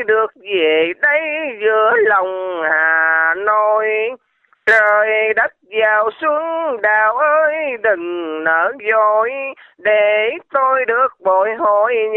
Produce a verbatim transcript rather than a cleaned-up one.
được về đây giữa lòng Hà Nội. Trời đất vào xuân đào ơi đừng nỡ dối, để tôi được bồi hồi